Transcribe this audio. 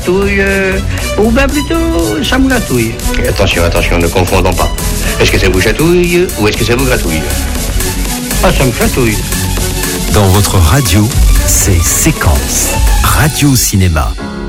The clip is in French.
chatouille, ou bien plutôt ça me gratouille. Attention, ne confondons pas. Est-ce que ça vous chatouille ou est-ce que ça vous gratouille? Ah, ça me chatouille. Dans votre radio, c'est Séquence Radio Cinéma.